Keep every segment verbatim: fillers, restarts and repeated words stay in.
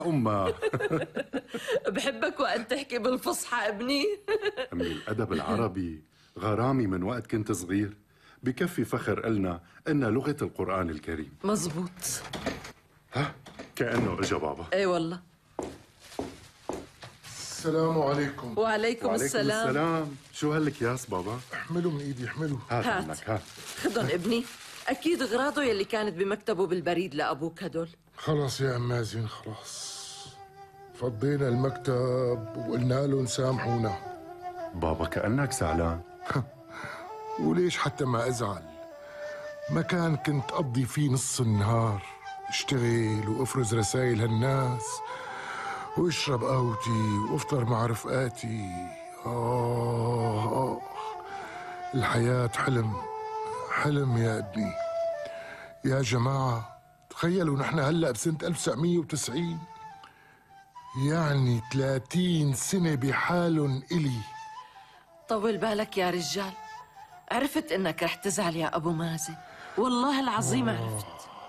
أمه. بحبك وقت تحكي بالفصحى ابني. أمي الأدب العربي غرامي من وقت كنت صغير، بكفي فخر إلنا إنها لغة القرآن الكريم. مزبوط. ها كأنه إجا بابا. اي والله. السلام عليكم. وعليكم, وعليكم السلام. السلام. شو هالأكياس بابا؟ احملوا من ايدي احملوا. هات هات. عنك هات. خدهم ابني، اكيد اغراضه يلي كانت بمكتبه بالبريد لابوك هدول. خلص يا ام مازن خلاص، فضينا المكتب وقلنا له نسامحونا. بابا كأنك زعلان. وليش حتى ما ازعل؟ مكان كنت اقضي فيه نص النهار اشتغل وافرز رسائل هالناس واشرب قهوتي وافطر مع رفقاتي. آه, آه الحياة حلم، حلم يا ابني. يا جماعة تخيلوا نحن هلأ بسنة ألف وتسعمية وتسعين، يعني ثلاثين سنة بحالن إلي. طول بالك يا رجال، عرفت انك رح تزعل يا ابو مازن، والله العظيم عرفت.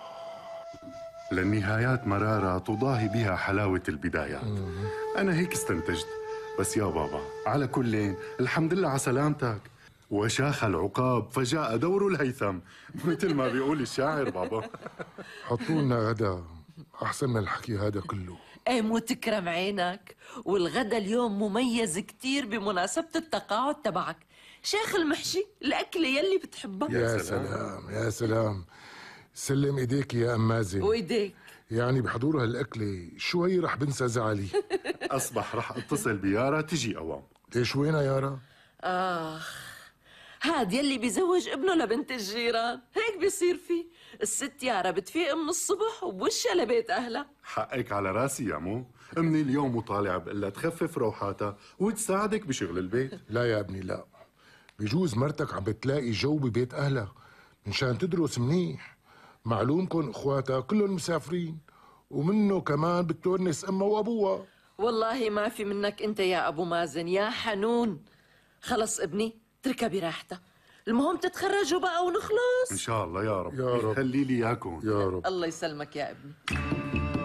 للنهايات مرارة تضاهي بها حلاوة البدايات. أنا هيك استنتجت. بس يا بابا على كل الحمد لله على سلامتك. وشاخ العقاب فجاء دور الهيثم، مثل ما بيقول الشاعر بابا. حطوا لنا غدا أحسن من الحكي هذا كله. ايه مو تكرم عينك، والغدا اليوم مميز كتير بمناسبة التقاعد تبعك. شيخ المحشي، الأكلة يلي بتحبها. يا, يا سلام. سلام يا سلام. سلم ايديك يا ام مازن. وايديك. يعني بحضور هالاكله شوي رح بنسى زعلي. اصبح رح اتصل بيارا تجي اوام. ليش وينها يارا؟ اخ هاد يلي بيزوج ابنه لبنت الجيران، هيك بيصير فيه. الست يارا بتفيق من الصبح وبوشها لبيت اهلها. حقك على راسي يا مو. امي اليوم وطالعه بقلها تخفف روحاتها وتساعدك بشغل البيت. لا يا ابني لا، بجوز مرتك عم بتلاقي جو ببيت اهلها منشان تدرس منيح. معلومكن اخواتها كلهم مسافرين، ومنه كمان بتونس امها وابوها. والله ما في منك انت يا ابو مازن يا حنون. خلص ابني اتركها براحتها، المهم تتخرجوا بقى ونخلص ان شاء الله يا رب. يا رب خلي لي اياكم يا رب. الله يسلمك يا ابني.